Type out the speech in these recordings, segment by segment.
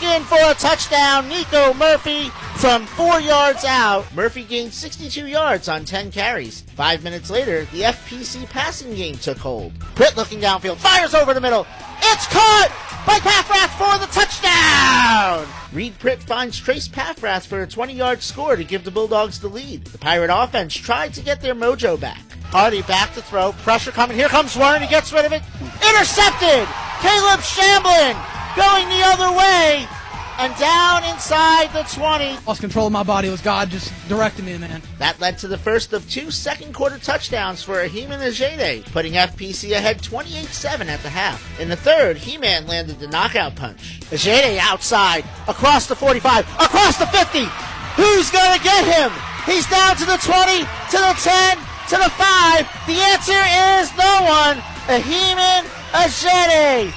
in for a touchdown. Nico Murphy from 4 yards out. Murphy gained 62 yards on 10 carries. 5 minutes later, the FPC passing game took hold. Britt looking downfield, fires over the middle. It's caught by Paffrath for the touchdown! Reed Pritt finds Trace Paffrath for a 20-yard score to give the Bulldogs the lead. The Pirate offense tried to get their mojo back. Hardy back to throw, pressure coming, here comes Warren, he gets rid of it. Intercepted! Caleb Shamblin going the other way, and down inside the 20. Lost control of my body. It was God just directing me, man. That led to the first of 2 second-quarter touchdowns for Ahiman Ajede, putting FPC ahead 28-7 at the half. In the third, He-Man landed the knockout punch. Ajede outside, across the 45, across the 50. Who's going to get him? He's down to the 20, to the 10, to the 5. The answer is no one. Ahiman Ajede.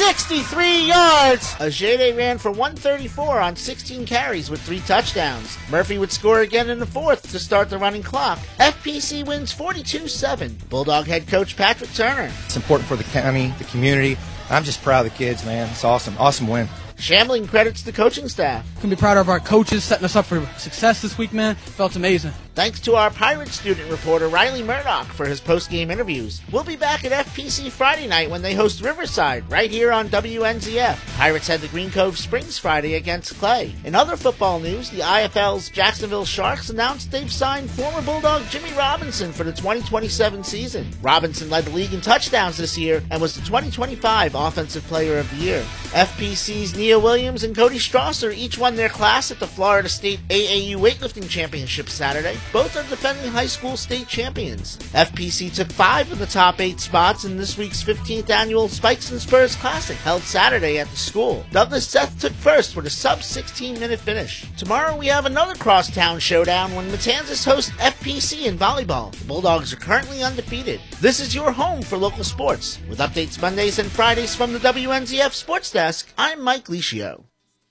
63 yards. Ajede ran for 134 on 16 carries with 3 touchdowns. Murphy would score again in the fourth to start the running clock. FPC wins 42-7. Bulldog head coach Patrick Turner. It's important for the county, the community. I'm just proud of the kids, man. It's awesome. Awesome win. Shambling credits the coaching staff. Can be proud of our coaches setting us up for success this week, man. Felt amazing. Thanks to our Pirate student reporter Riley Murdoch for his post-game interviews. We'll be back at FPC Friday night when they host Riverside, right here on WNZF. Pirates head to Green Cove Springs Friday against Clay. In other football news, the IFL's Jacksonville Sharks announced they've signed former Bulldog Jimmy Robinson for the 2027 season. Robinson led the league in touchdowns this year and was the 2025 Offensive Player of the Year. FPC's Nia Williams and Cody Strasser each won their class at the Florida State AAU Weightlifting Championship Saturday. Both are defending high school state champions. FPC took 5 of the top 8 spots in this week's 15th annual Spikes and Spurs Classic held Saturday at the school. Douglas Seth took first with a sub-16-minute finish. Tomorrow we have another crosstown showdown when Matanzas hosts FPC in volleyball. The Bulldogs are currently undefeated. This is your home for local sports. With updates Mondays and Fridays from the WNZF Sports Desk, I'm Mike Licio.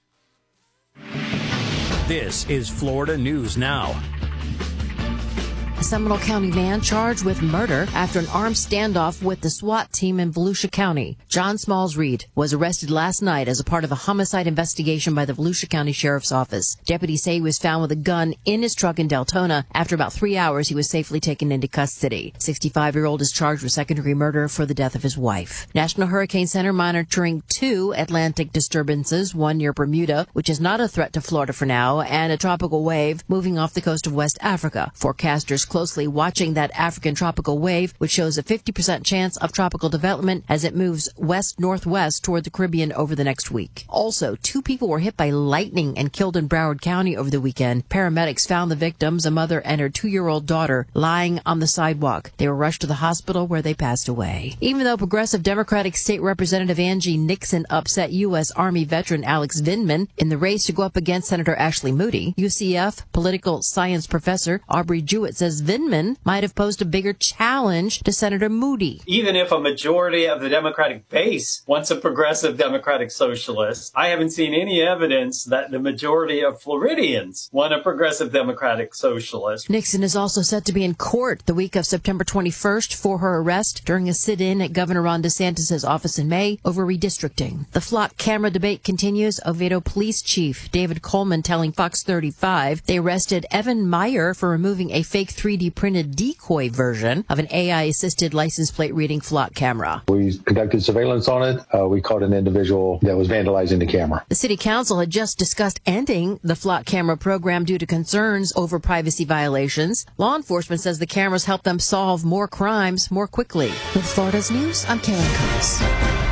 This is Florida News Now. A Seminole County man charged with murder after an armed standoff with the SWAT team in Volusia County. John Smalls Reed was arrested last night as a part of a homicide investigation by the Volusia County Sheriff's Office. Deputies say he was found with a gun in his truck in Deltona. After about 3 hours, he was safely taken into custody. 65-year-old is charged with second-degree murder for the death of his wife. National Hurricane Center monitoring 2 Atlantic disturbances, one near Bermuda, which is not a threat to Florida for now, and a tropical wave moving off the coast of West Africa. Forecasters closely watching that African tropical wave, which shows a 50% chance of tropical development as it moves west-northwest toward the Caribbean over the next week. Also, 2 people were hit by lightning and killed in Broward County over the weekend. Paramedics found the victims, a mother and her 2-year-old daughter, lying on the sidewalk. They were rushed to the hospital where they passed away. Even though Progressive Democratic State Representative Angie Nixon upset U.S. Army veteran Alex Vindman in the race to go up against Senator Ashley Moody, UCF political science professor Aubrey Jewett says Vindman might have posed a bigger challenge to Senator Moody. Even if a majority of the Democratic base wants a progressive Democratic Socialist, I haven't seen any evidence that the majority of Floridians want a progressive Democratic Socialist. Nixon is also set to be in court the week of September 21st for her arrest during a sit-in at Governor Ron DeSantis' office in May over redistricting. The flock camera debate continues. Oviedo Police Chief David Coleman telling Fox 35 they arrested Evan Meyer for removing a fake 3D printed decoy version of an AI-assisted license plate reading flock camera. We conducted surveillance on it. We caught an individual that was vandalizing the camera. The city council had just discussed ending the flock camera program due to concerns over privacy violations. Law enforcement says the cameras help them solve more crimes more quickly. With Florida's News, I'm Karen Curtis.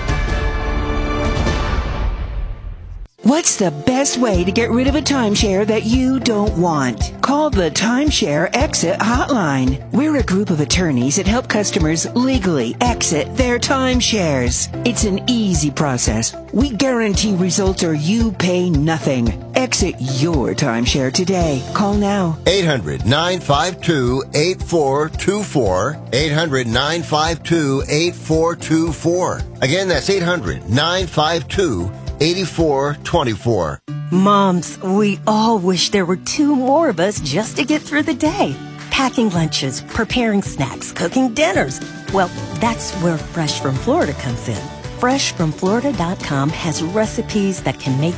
What's the best way to get rid of a timeshare that you don't want? Call the Timeshare Exit Hotline. We're a group of attorneys that help customers legally exit their timeshares. It's an easy process. We guarantee results or you pay nothing. Exit your timeshare today. Call now. 800-952-8424. 800-952-8424. Again, that's 800-952-8424. Moms, we all wish there were 2 more of us just to get through the day. Packing lunches, preparing snacks, cooking dinners. Well, that's where Fresh from Florida comes in. FreshFromFlorida.com has recipes that can make